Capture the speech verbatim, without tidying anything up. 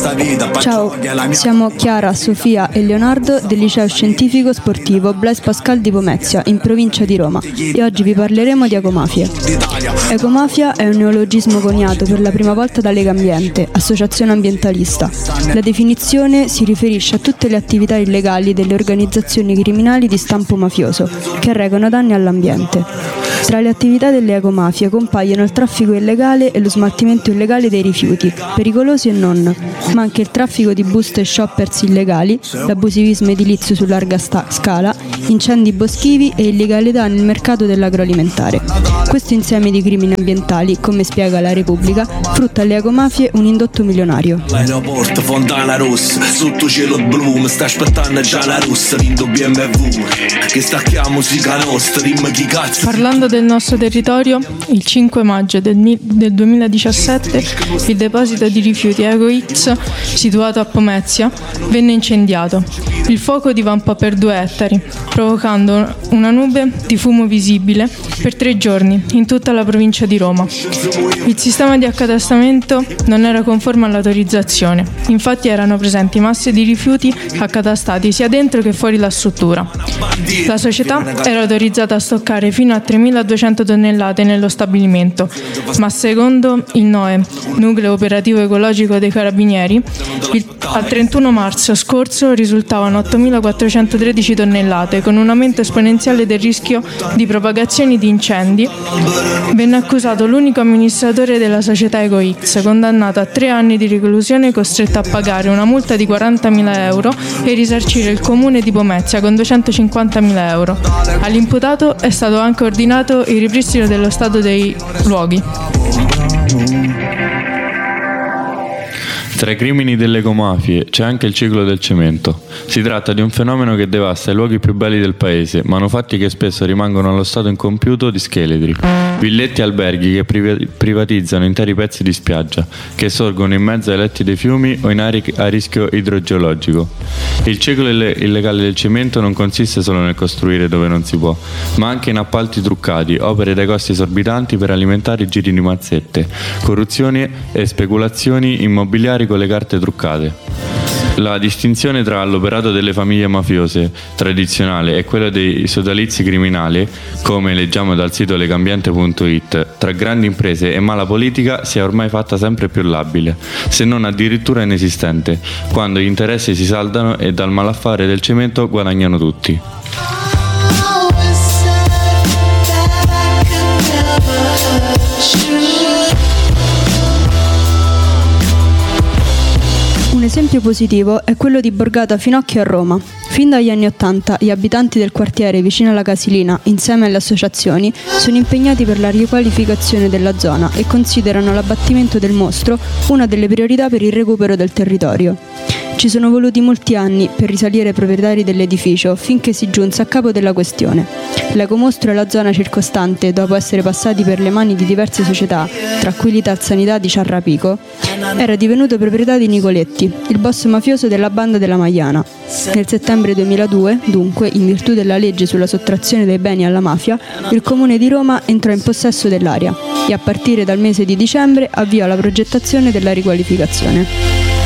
Ciao, siamo Chiara, Sofia e Leonardo del Liceo Scientifico Sportivo Blaise Pascal di Pomezia, in provincia di Roma, e oggi vi parleremo di ecomafie. Ecomafia è un neologismo coniato per la prima volta da Legambiente, associazione ambientalista. La definizione si riferisce a tutte le attività illegali delle organizzazioni criminali di stampo mafioso che arrecano danni all'ambiente. Tra le attività delle ecomafie compaiono il traffico illegale e lo smaltimento illegale dei rifiuti, pericolosi e non, ma anche il traffico di buste e shoppers illegali, l'abusivismo edilizio su larga sta- scala, incendi boschivi e illegalità nel mercato dell'agroalimentare. Questo insieme di crimini ambientali, come spiega la Repubblica, frutta alle ecomafie un indotto milionario. L'aeroporto Fontana Rossa, sotto cielo blu, mi sta aspettando già la rossa, vindo B M W, che stacchiamo musica nostra, dimmi chi cazzo. Parlando del nostro territorio, il cinque maggio del, del duemiladiciassette il deposito di rifiuti EcoX, situato a Pomezia, venne incendiato. Il fuoco divampò per due ettari, provocando una nube di fumo visibile per tre giorni in tutta la provincia di Roma. Il sistema di accatastamento non era conforme all'autorizzazione, infatti erano presenti masse di rifiuti accatastati sia dentro che fuori la struttura. La società era autorizzata a stoccare fino a tremiladuecento tonnellate nello stabilimento, ma secondo il NOE, Nucleo Operativo Ecologico dei Carabinieri, il, al trentuno marzo scorso risultavano ottomilaquattrocentotredici tonnellate, con un aumento esponenziale del rischio di propagazione di incendi. Venne accusato l'unico amministratore della società EcoX, condannato a tre anni di reclusione e costretto a pagare una multa di quarantamila euro e risarcire il comune di Pomezia con duecentocinquantamila euro. All'imputato è stato anche ordinato il ripristino dello stato dei luoghi. Tra i crimini delle ecomafie c'è anche il ciclo del cemento. Si tratta di un fenomeno che devasta i luoghi più belli del paese, manufatti che spesso rimangono allo stato incompiuto di scheletri, villetti e alberghi che privatizzano interi pezzi di spiaggia, che sorgono in mezzo ai letti dei fiumi o in aree a rischio idrogeologico. Il ciclo illegale del cemento non consiste solo nel costruire dove non si può, ma anche in appalti truccati, opere dai costi esorbitanti per alimentare i giri di mazzette, corruzioni e speculazioni immobiliari con le carte truccate. La distinzione tra l'operato delle famiglie mafiose tradizionale e quello dei sodalizi criminali, come leggiamo dal sito legambiente punto it, tra grandi imprese e mala politica si è ormai fatta sempre più labile, se non addirittura inesistente, quando gli interessi si saldano e dal malaffare del cemento guadagnano tutti. Un esempio positivo è quello di Borgata Finocchio a Roma. Fin dagli anni Ottanta gli abitanti del quartiere vicino alla Casilina, insieme alle associazioni, sono impegnati per la riqualificazione della zona e considerano l'abbattimento del mostro una delle priorità per il recupero del territorio. Ci sono voluti molti anni per risalire ai proprietari dell'edificio finché si giunse a capo della questione. L'ecomostro e la zona circostante, dopo essere passati per le mani di diverse società, tra cui l'Italsanità di Ciarrapico, era divenuto proprietà di Nicoletti, il boss mafioso della banda della Maiana. Nel settembre duemiladue, dunque, in virtù della legge sulla sottrazione dei beni alla mafia, il Comune di Roma entrò in possesso dell'area e a partire dal mese di dicembre avviò la progettazione della riqualificazione.